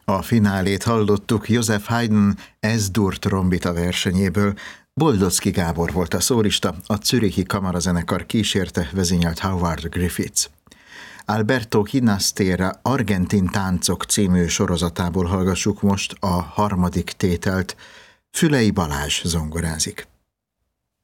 A finálét hallottuk Joseph Haydn S-dur trombita versenyéből. Boldocki Gábor volt a szólista, a Zürichi Kamarazenekar kísérte, vezényelt Howard Griffiths. Alberto Ginastera Argentin táncok című sorozatából hallgassuk most a harmadik tételt. Fülei Balázs zongorázik.